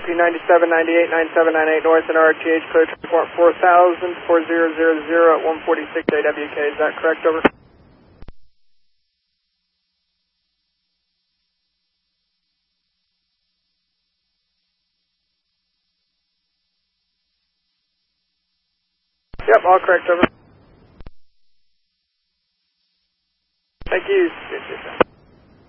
copy 97, 98, 97, 98 north and RTH clear transport 4000, 4000 at 146 AWK. Is that correct? Over. Yep, all correct. Over.